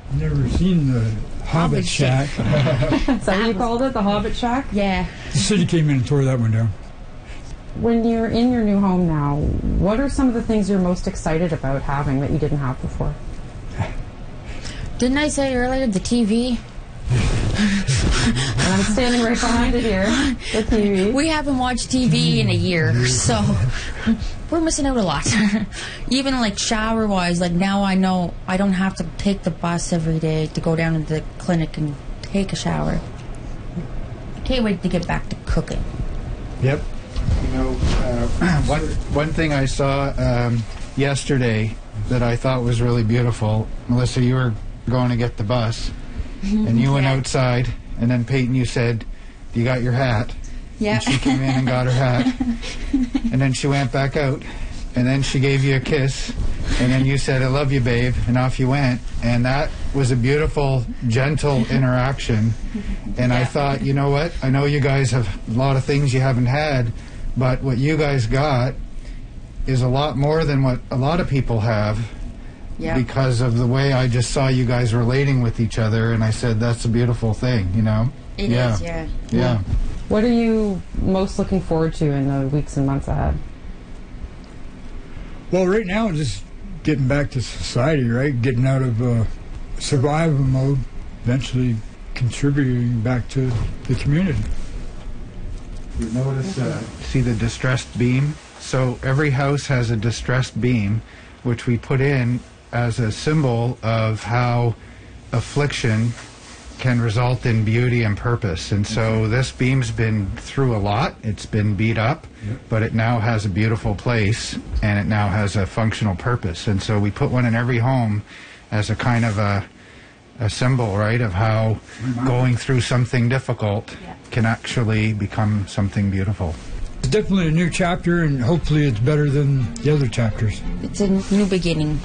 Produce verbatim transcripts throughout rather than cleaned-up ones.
Never seen the Hobbit, Hobbit Shack. Shack. So you called it the Hobbit Shack? Yeah. The city came in and tore that one down. When you're in your new home now, what are some of the things you're most excited about having that you didn't have before? Didn't I say earlier the T V? And I'm standing right behind it here, the T V. We haven't watched T V in a year, so we're missing out a lot. Even like shower-wise, like now I know I don't have to take the bus every day to go down to the clinic and take a shower. I can't wait to get back to cooking. Yep. You know, uh, one, one thing I saw um, yesterday that I thought was really beautiful, Melissa, you were going to get the bus, and you went Yeah. outside, and then Peyton, you said, you got your hat? Yeah. And she came in and got her hat, and then she went back out, and then she gave you a kiss, and then you said, I love you, babe, and off you went. And that was a beautiful, gentle interaction. And I Yeah. thought, you know what? I know you guys have a lot of things you haven't had, but what you guys got is a lot more than what a lot of people have. Yeah. Because of the way I just saw you guys relating with each other, and I said, that's a beautiful thing, you know? It yeah. is, yeah. Yeah. What are you most looking forward to in the weeks and months ahead? Well, right now, just getting back to society, right? Getting out of uh, survival mode, eventually contributing back to the community. You notice, uh, see the distressed beam? So every house has a distressed beam, which we put in as a symbol of how affliction can result in beauty and purpose. And so this beam's been through a lot. It's been beat up, Yep. but it now has a beautiful place, and it now has a functional purpose. And so we put one in every home as a kind of a, a symbol, right, of how going through something difficult Yeah. can actually become something beautiful. It's definitely a new chapter, and hopefully it's better than the other chapters. It's a new beginning.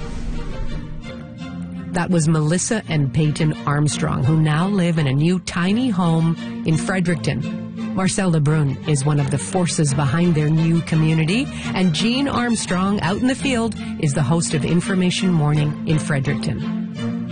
That was Melissa and Peyton Armstrong, who now live in a new tiny home in Fredericton. Marcel Lebrun is one of the forces behind their new community, and Jean Armstrong, out in the field, is the host of Information Morning in Fredericton.